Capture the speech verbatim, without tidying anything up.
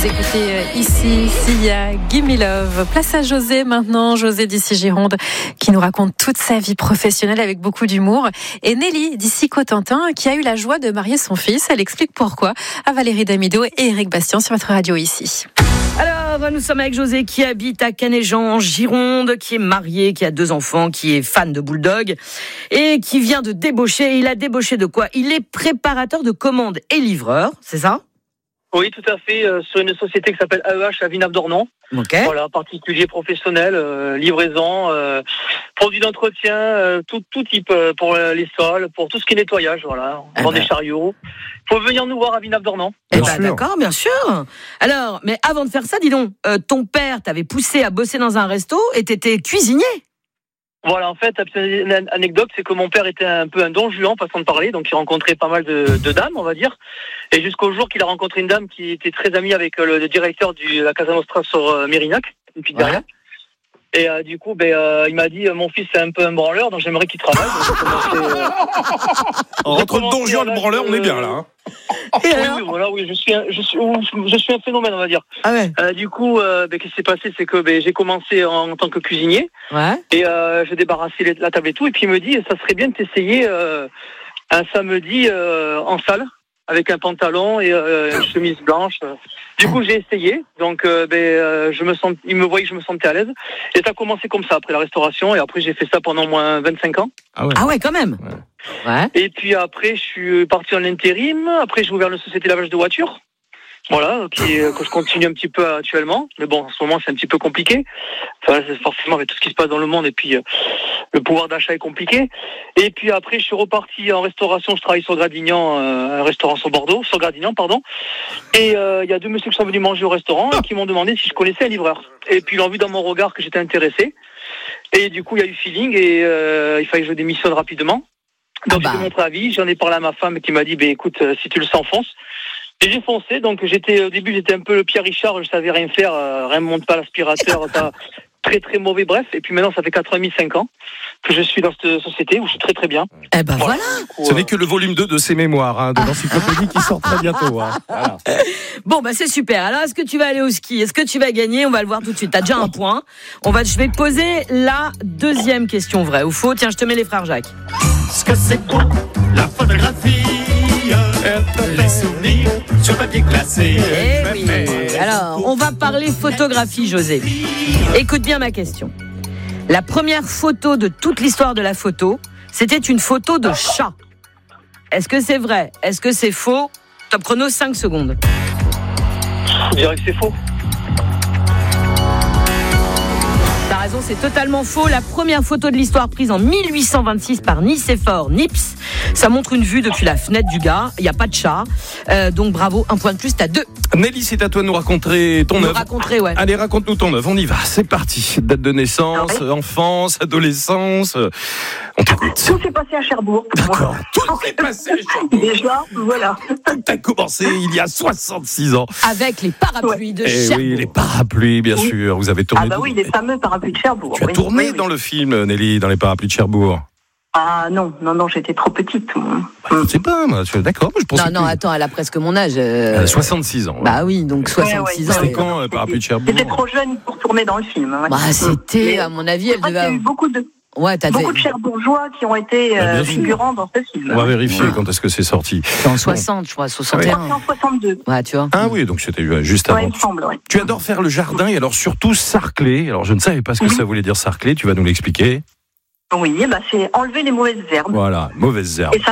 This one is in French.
Écoutez, ici, Sia, Give Me Love. Place à José maintenant, José d'ici Gironde, qui nous raconte toute sa vie professionnelle avec beaucoup d'humour. Et Nelly d'ici Cotentin, qui a eu la joie de marier son fils. Elle explique pourquoi à Valérie Damido et Éric Bastien sur votre radio ici. Alors, nous sommes avec José qui habite à Canéjan, en Gironde, qui est marié, qui a deux enfants, qui est fan de Bulldog et qui vient de débaucher. Il a débauché de quoi ? Il est préparateur de commandes et livreur, c'est ça ? Oui, tout à fait, euh, sur une société qui s'appelle A E H à Villeneuve-d'Ornon. Okay. Voilà, particulier, professionnel, euh, livraison, euh, produits d'entretien, euh, tout, tout type, euh, pour les sols, pour tout ce qui est nettoyage, voilà. On eh vend ben. des chariots. Faut venir nous voir à Villeneuve-d'Ornon. Eh ben, d'accord, bien sûr. Alors, mais avant de faire ça, dis donc, euh, ton père t'avait poussé à bosser dans un resto et t'étais cuisinier. Voilà, en fait, une anecdote, c'est que mon père était un peu un don Juan, façon de parler, donc il rencontrait pas mal de, de dames, on va dire, et jusqu'au jour qu'il a rencontré une dame qui était très amie avec le, le directeur de la Casa Nostra sur euh, Mérignac, une pizzeria. Ouais. Et euh, du coup, ben, euh, il m'a dit, mon fils c'est un peu un branleur, donc j'aimerais qu'il travaille. Donc, commencé, euh... Entre le don Juan et le branleur, on est bien là. Hein. Oui, oui, voilà, oui, je suis, un, je suis, je suis un phénomène, on va dire. Ah ouais. Euh, du coup, euh, ben, qu'est-ce qui s'est passé, c'est que ben, j'ai commencé en, en tant que cuisinier. Ouais. Et euh, j'ai débarrassé les, la table et tout. Et puis il me dit, ça serait bien de t'essayer euh, un samedi euh, en salle avec un pantalon et euh, une chemise blanche. Du coup, j'ai essayé. Donc, euh, ben, euh, je me sens, il me voyait que je me sentais à l'aise. Et ça a commencé comme ça après la restauration. Et après, j'ai fait ça pendant au moins vingt-cinq ans. Ah ouais, ah ouais quand même. Ouais. Ouais. Et puis après, je suis parti en intérim. Après, j'ai ouvert une société de lavage de voitures. Voilà, qui, que je continue un petit peu actuellement. Mais bon, en ce moment, c'est un petit peu compliqué. Enfin, c'est forcément avec tout ce qui se passe dans le monde. Et puis, euh, le pouvoir d'achat est compliqué. Et puis après, je suis reparti en restauration. Je travaille sur Gradignan, euh, un restaurant sur Bordeaux, sur Gradignan, pardon. Et il euh, y a deux messieurs qui sont venus manger au restaurant et qui m'ont demandé si je connaissais un livreur. Et puis, ils ont vu dans mon regard que j'étais intéressé. Et du coup, il y a eu feeling et euh, il fallait que je démissionne rapidement. Donc, ah bah. J'ai fait mon préavis. J'en ai parlé à ma femme qui m'a dit, bah, écoute, euh, si tu le sens, fonce. Et j'ai foncé, donc j'étais au début j'étais un peu le Pierre Richard, je savais rien faire, euh, rien ne monte pas l'aspirateur, t'as très très mauvais, bref. Et puis maintenant ça fait quatre ans et demi, cinq ans que je suis dans cette société où je suis très très bien. Eh ben voilà. voilà. Coup, Ce euh... n'est que le volume deux de ses mémoires, hein, de l'encyclopédie qui sort très bientôt. Hein. Voilà. Bon bah c'est super. Alors est-ce que tu vas aller au ski ? Est-ce que tu vas gagner ? On va le voir tout de suite. T'as déjà un point. On va, je vais te poser la deuxième question, vrai ou faux. Tiens, je te mets les frères Jacques. Ce que c'est quoi la photographie ? Les souvenirs sur papier glacé. Eh oui. Alors, on va parler photographie, José. Écoute bien ma question. La première photo de toute l'histoire de la photo, c'était une photo de chat. Est-ce que c'est vrai ? Est-ce que c'est faux ? Top chrono, cinq secondes. Je dirais que c'est faux. T'as raison, c'est totalement faux. La première photo de l'histoire prise en mille huit cent vingt-six par Nicéphore Nips. Ça montre une vue depuis la fenêtre du gars. Il n'y a pas de chat. Euh, donc bravo, un point de plus, t'as deux. Nelly, c'est à toi de nous raconter ton nous œuvre. raconter, ouais. Allez, raconte-nous ton œuvre. On y va. C'est parti. Date de naissance, ah ouais. enfance, adolescence. On t'écoute. Tout s'est passé à Cherbourg. D'accord. Tout s'est passé à Cherbourg. Déjà, voilà. Tout a commencé il y a soixante-six ans. Avec les parapluies ouais. de Et Cherbourg. Oui, les parapluies, bien oui. sûr. Vous avez tourné. Ah bah oui, les fameux parapluies de Cherbourg. Tu as oui. tourné oui, dans oui. le film, Nelly, dans les parapluies de Cherbourg. Ah non, non, non, j'étais trop petite. Bah, je ne sais pas, moi. D'accord. Je non, non, que... attends, elle a presque mon âge. Euh... Elle a soixante-six ans. Ouais. Bah oui, donc soixante-six ouais, ouais, ans. C'était quand, euh, parapluie de Cherbourg ? J'étais trop jeune pour tourner dans le film. Ouais. Bah c'était, à mon avis, elle devait... Il y a eu beaucoup de... Ouais, t'as beaucoup de Cherbourgeois qui ont été euh, bah, figurants dans ce film. On va vérifier ouais. quand est-ce que c'est sorti. C'est en soixante, je crois, soixante et un. C'est en soixante-deux. Ouais, tu vois. Ah oui, donc c'était juste avant. Ouais, il me semble, ouais. Tu adores faire le jardin et alors surtout sarcler. Alors je ne savais pas ce que oui. ça voulait dire sarcler, tu vas nous l'expliquer. Oui, bah c'est enlever les mauvaises herbes. Voilà, mauvaises herbes. Et ça